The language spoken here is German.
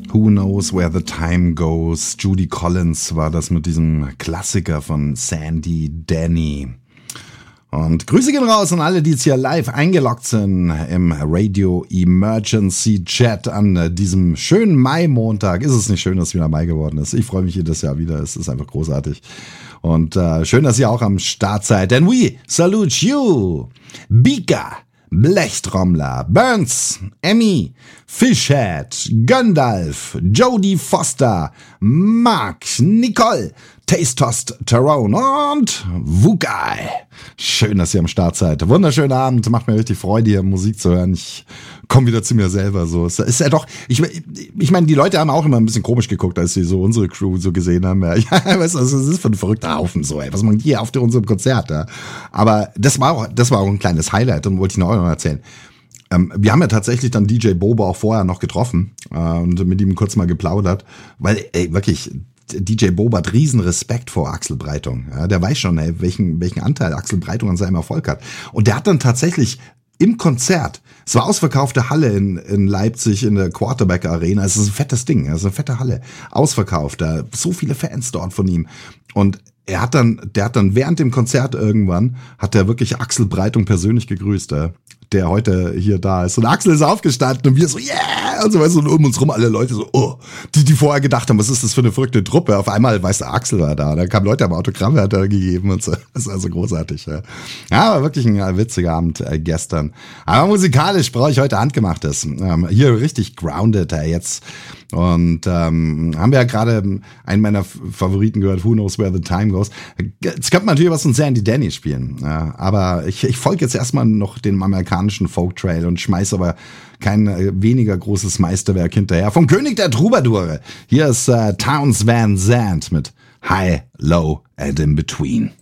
Who Knows Where the Time Goes. Judy Collins war das mit diesem Klassiker von Sandy Denny. Und Grüße gehen raus an alle, die jetzt hier live eingeloggt sind im Radio Emergency Chat an diesem schönen Mai-Montag. Ist es nicht schön, dass es wieder Mai geworden ist? Ich freue mich jedes Jahr wieder. Es ist einfach großartig. Und schön, dass ihr auch am Start seid. And we salute you. Bika, Blechtrommler, Burns, Emmy, Fishhead, Gandalf, Jodie Foster, Mark, Nicole, Taste-Tost, Tyrone und Wukai. Schön, dass ihr am Start seid. Wunderschönen Abend. Macht mir richtig Freude, hier Musik zu hören. Ich komme wieder zu mir selber. So ist ja doch. Ich meine, die Leute haben auch immer ein bisschen komisch geguckt, als sie so unsere Crew so gesehen haben. Ja, weißt du, das ist für ein verrückter Haufen so. Ey. Was machen die hier auf unserem Konzert? Ja? Aber das war auch ein kleines Highlight und wollte ich noch erzählen. Wir haben ja tatsächlich dann DJ Bobo auch vorher noch getroffen und mit ihm kurz mal geplaudert, weil wirklich. DJ Bobo hat riesen Respekt vor Axel Breitung. Ja, der weiß schon, welchen Anteil Axel Breitung an seinem Erfolg hat. Und der hat dann tatsächlich im Konzert, es war ausverkaufte Halle in Leipzig in der Quarterback Arena, es ist ein fettes Ding, es ist eine fette Halle, ausverkauft, da so viele Fans dort von ihm. Und der hat dann während dem Konzert irgendwann, hat er wirklich Axel Breitung persönlich gegrüßt, der heute hier da ist. Und Axel ist aufgestanden und wir so, yeah! Und so, weißt du, und um uns rum alle Leute so, oh, die vorher gedacht haben, was ist das für eine verrückte Truppe? Auf einmal, weißt du, Axel war da. Da kamen Leute, haben Autogramme hat er gegeben und so. Das ist also großartig, ja. Ja, war wirklich ein witziger Abend gestern. Aber musikalisch brauche ich heute Handgemachtes. Hier richtig grounded jetzt. Und haben wir ja gerade einen meiner Favoriten gehört, Who Knows Where the Time Goes. Jetzt könnte man natürlich was von Sandy Denny spielen. Ja, aber ich folge jetzt erstmal noch dem amerikanischen Folk-Trail und schmeiß aber kein weniger großes Meisterwerk hinterher. Vom König der Troubadoure. Hier ist Townes Van Zandt mit High, Low and In Between.